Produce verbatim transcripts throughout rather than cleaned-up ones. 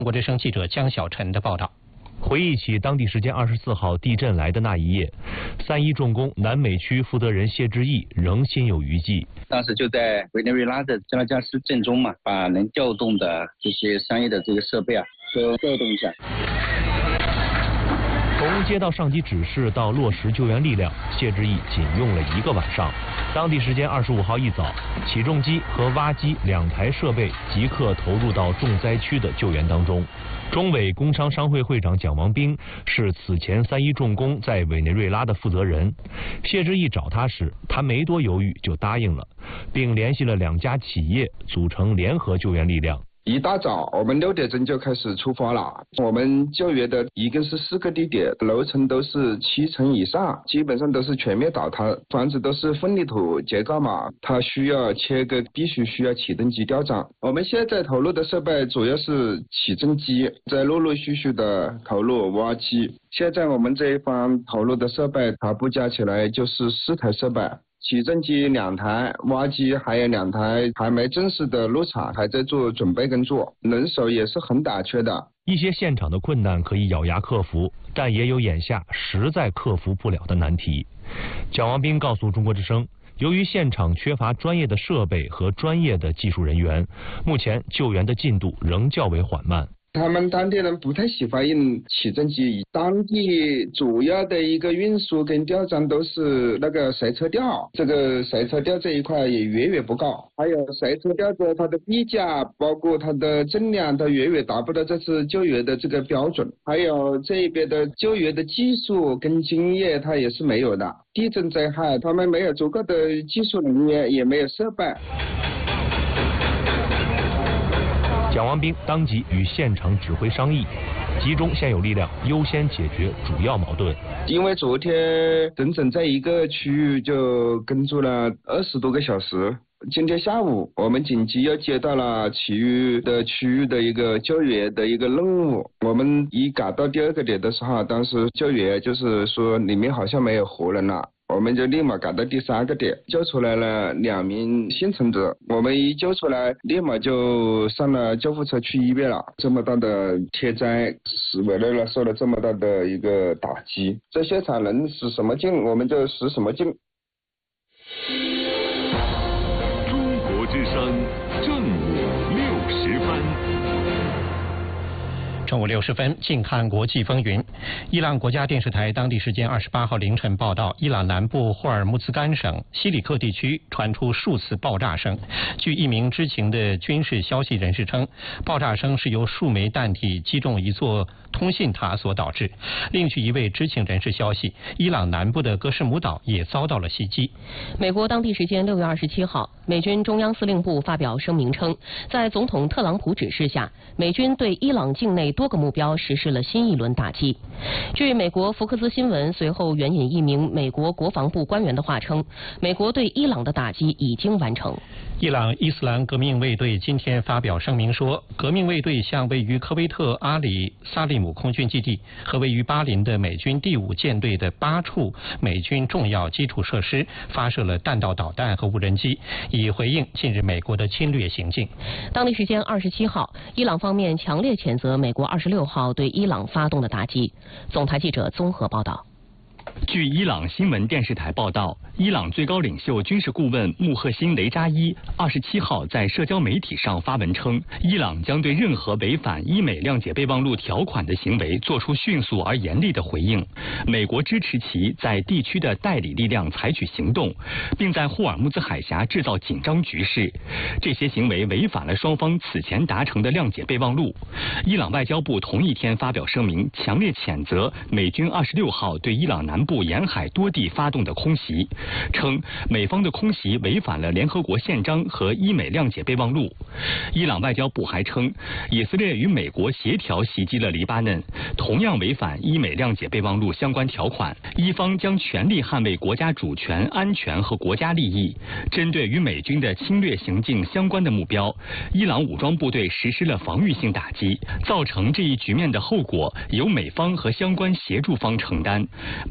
中国之声记者江小晨的报道。 回忆起当地时间二十四号地震来的那一夜，三一重工南美区负责人谢志毅仍心有余悸。 当时就在委内瑞拉的加拉加斯震中嘛，把能调动的这些商业的这个设备啊，都调动一下。 从接到上级指示到落实救援力量，谢志毅仅用了一个晚上。当地时间二十五号一早，起重机和挖机两台设备即刻投入到重灾区的救援当中。中委工商商会会长蒋王斌是此前三一重工在委内瑞拉的负责人。谢志毅找他时，他没多犹豫就答应了，并联系了两家企业，组成联合救援力量。 一大早，我们六点钟就开始出发了。我们救援的一共是四个地点，楼层都是七层以上，基本上都是全面倒塌，房子都是混凝土结构嘛，它需要切割，必须需要起重机吊涨。我们现在投入的设备主要是起重机，在陆陆续续的投入挖机。现在我们这一方投入的设备，它不加起来就是四台设备。起重机两台，挖机还有两台，还没正式的入场，还在做准备工作，人手也是很短缺的。 一些现场的困难可以咬牙克服，但也有眼下实在克服不了的难题。蒋王斌告诉中国之声，由于现场缺乏专业的设备和专业的技术人员，目前救援的进度仍较为缓慢。 他们当地人不太喜欢用起重机，当地主要的一个运输跟吊装都是那个随车吊，这个随车吊这一块也远远不够，还有随车吊的它的臂架，包括它的重量都远远达不到这次救援的这个标准，还有这边的救援的技术跟经验它也是没有的。地震灾害他们没有足够的技术人员，也没有设备。 蒋王斌当即与现场指挥商议，集中现有力量，优先解决主要矛盾。 因为昨天整整在一个区域就工作了二十多个小时，今天下午我们紧急又接到了其余的区域的一个救援的一个任务。我们一赶到第二个点的时候，当时救援就是说里面好像没有活人了。我们就立马赶到第三个点，救出来了两名幸存者。我们一救出来，立马就上了救护车去医院了。这么大的天灾，使委内瑞拉受了这么大的一个打击，在现场能使什么劲，我们就使什么劲。 中国之声正午六时分。 正午六十分，近看国际风云。伊朗国家电视台当地时间二十八号凌晨报道，伊朗南部霍尔木兹干省西里克地区传出数次爆炸声。据一名知情的军事消息人士称，爆炸声是由数枚弹体击中一座通信塔所导致。另据一位知情人士消息，伊朗南部的格什姆岛也遭到了袭击。 美国当地时间六月二十七号，美军中央司令部发表声明称，在总统特朗普指示下，美军对伊朗境内多个目标实施了新一轮打击。据美国福克斯新闻随后援引一名美国国防部官员的话称，美国对伊朗的打击已经完成。 伊朗伊斯兰革命卫队今天发表声明说，革命卫队向位于科威特阿里萨利姆空军基地和位于巴林的美军第五舰队的八处美军重要基础设施发射了弹道导弹和无人机，以回应近日美国的侵略行径。 当地时间二十七号，伊朗方面强烈谴责美国二十六号对伊朗发动的打击。总台记者综合报道。 据伊朗新闻电视台报道，伊朗最高领袖军事顾问穆赫辛雷扎伊二十七号在社交媒体上发文称，伊朗将对任何违反伊美谅解备忘录条款的行为做出迅速而严厉的回应。美国支持其在地区的代理力量采取行动，并在霍尔木兹海峡制造紧张局势。这些行为违反了双方此前达成的谅解备忘录。伊朗外交部同一天发表声明，强烈谴责美军二十六号对伊朗南部沿海多地发动的空袭，称美方的空袭违反了联合国宪章和伊美谅解备忘录。伊朗外交部还称，以色列与美国协调袭击了黎巴嫩，同样违反伊美谅解备忘录相关条款。伊方将全力捍卫国家主权、安全和国家利益。针对与美军的侵略行径相关的目标，伊朗武装部队实施了防御性打击，造成这一局面的后果由美方和相关协助方承担。美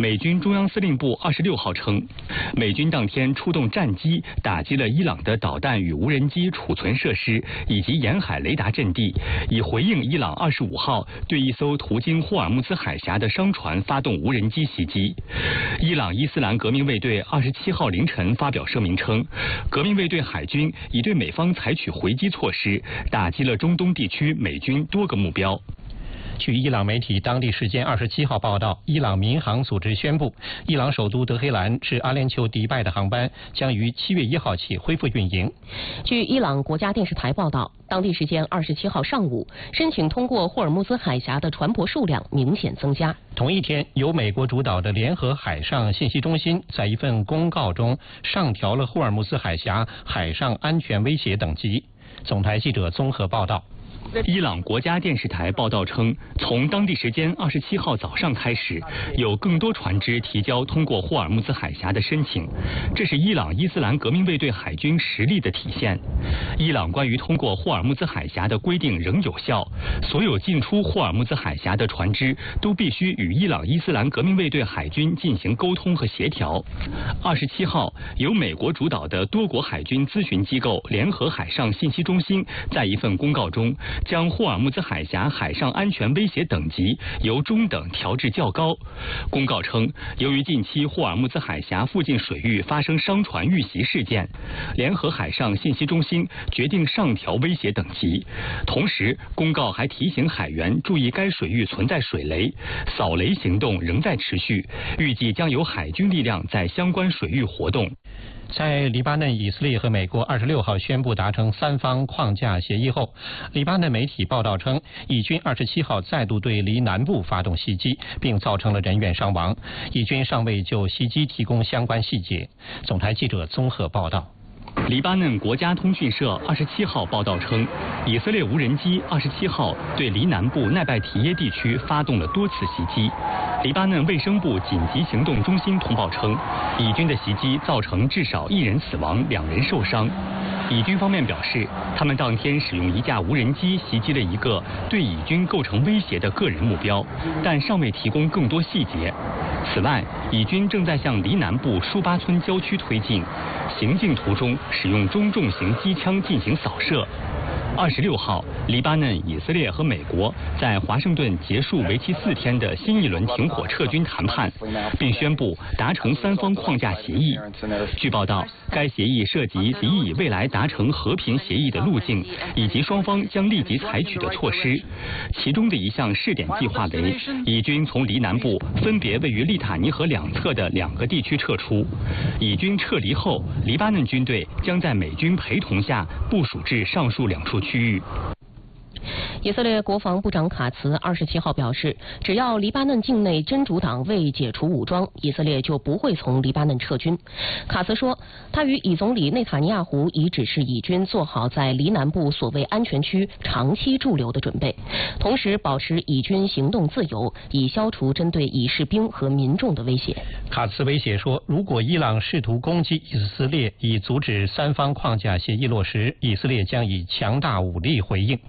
美军中央司令部二十六号称，美军当天出动战机打击了伊朗的导弹与无人机储存设施以及沿海雷达阵地，以回应伊朗二十五号对一艘途经霍尔木兹海峡的商船发动无人机袭击。伊朗伊斯兰革命卫队二十七号凌晨发表声明称，革命卫队海军已对美方采取回击措施，打击了中东地区美军多个目标。 据伊朗媒体当地时间二十七号报道，伊朗民航组织宣布，伊朗首都德黑兰至阿联酋迪拜的航班将于七月一号起恢复运营。 据伊朗国家电视台报道，当地时间二十七号上午，申请通过霍尔木兹海峡的船舶数量明显增加。 同一天，由美国主导的联合海上信息中心在一份公告中上调了霍尔木兹海峡海上安全威胁等级。总台记者综合报道。 伊朗国家电视台报道称，从当地时间二十七号早上开始，有更多船只提交通过霍尔木兹海峡的申请，这是伊朗伊斯兰革命卫队海军实力的体现。伊朗关于通过霍尔木兹海峡的规定仍有效，所有进出霍尔木兹海峡的船只都必须与伊朗伊斯兰革命卫队海军进行沟通和协调。二十七号，由美国主导的多国海军咨询机构联合海上信息中心在一份公告中，将霍尔木兹海峡海上安全威胁等级由中等调至较高。公告称，由于近期霍尔木兹海峡附近水域发生商船遇袭事件，联合海上信息中心决定上调威胁等级。同时，公告还提醒海员注意该水域存在水雷，扫雷行动仍在持续，预计将有海军力量在相关水域活动。 在黎巴嫩、以色列和美国二十六号宣布达成三方框架协议后，黎巴嫩媒体报道称，以军二十七号再度对黎南部发动袭击，并造成了人员伤亡。以军尚未就袭击提供相关细节。总台记者综合报道。 黎巴嫩国家通讯社二十七号报道称，以色列无人机二十七号对黎南部奈拜提耶地区发动了多次袭击。黎巴嫩卫生部紧急行动中心通报称，以军的袭击造成至少一人死亡，两人受伤。以军方面表示，他们当天使用一架无人机袭击了一个对以军构成威胁的个人目标，但尚未提供更多细节。此外，以军正在向黎南部舒巴村郊区推进，行进途中使用中重型机枪进行扫射。二十六号，黎巴嫩、以色列和美国在华盛顿结束为期四天的新一轮停火撤军谈判，并宣布达成三方框架协议。据报道，该协议涉及敌以未来达成和平协议的路径，以及双方将立即采取的措施。其中的一项试点计划为，以军从黎南部分别位于利塔尼河两侧的两个地区撤出。以军撤离后，黎巴嫩军队将在美军陪同下部署至上述两处区域。 以色列国防部长卡茨二十七号表示，只要黎巴嫩境内真主党未解除武装，以色列就不会从黎巴嫩撤军。卡茨说，他与以总理内塔尼亚胡已指示以军做好在黎南部所谓安全区长期驻留的准备，同时保持以军行动自由，以消除针对以士兵和民众的威胁。 卡茨威胁说，如果伊朗试图攻击以色列，以阻止三方框架协议落实，以色列将以强大武力回应。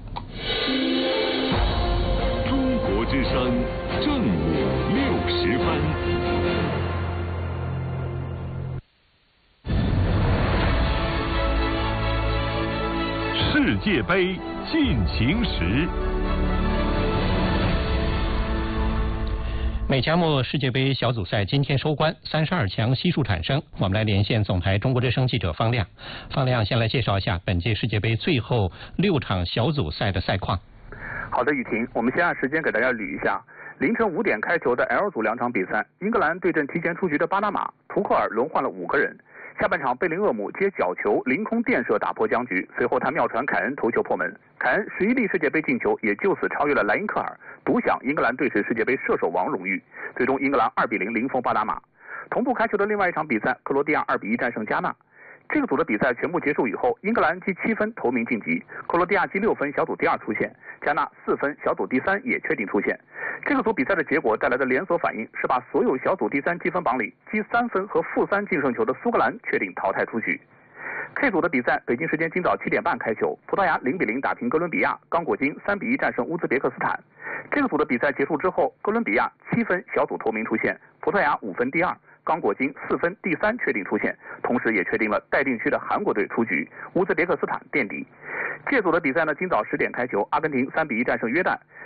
中国之声正午六时分。世界杯进行时。 美加墨世界杯小组赛今天收官，三十二强悉数产生。我们来连线总台中国之声记者方亮。方亮，先来介绍一下本届世界杯最后六场小组赛的赛况。 好的，雨婷，我们先按时间给大家捋一下。凌晨五点开球的 L 组两场比赛，英格兰对阵提前出局的巴拿马，图赫尔轮换了五个人。下半场贝林厄姆接角球凌空垫射打破僵局，随后他妙传凯恩头球破门，凯恩十一粒世界杯进球也就此超越了莱因克尔，独享英格兰队史世界杯射手王荣誉。最终英格兰二比零零封巴拿马。同步开球的另外一场比赛，克罗地亚二比一战胜加纳。这个组的比赛全部结束以后，英格兰积七分头名晋级，克罗地亚积六分小组第二出线，加纳四分小组第三也确定出线。这个组比赛的结果带来的连锁反应是把所有小组第三积分榜里积三分和负三净胜球的苏格兰确定淘汰出局。 K 组的比赛，北京时间今早七点半开球，葡萄牙零比零打平哥伦比亚，刚果金三比一战胜乌兹别克斯坦。这个组的比赛结束之后，哥伦比亚七分小组头名出现，葡萄牙五分第二，刚果金四分第三确定出现，同时也确定了待定区的韩国队出局，乌兹别克斯坦垫底。这组的比赛呢，今早十点开球，阿根廷三比一战胜约旦。